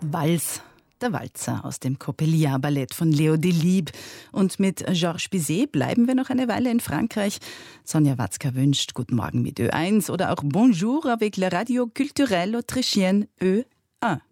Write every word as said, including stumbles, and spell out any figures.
Vals, der Walzer aus dem Coppelia-Ballett von Leo Delibes. Und mit Georges Bizet bleiben wir noch eine Weile in Frankreich. Sonja Watzka wünscht Guten Morgen mit Ö eins oder auch Bonjour avec la radio culturelle autrichienne Ö eins.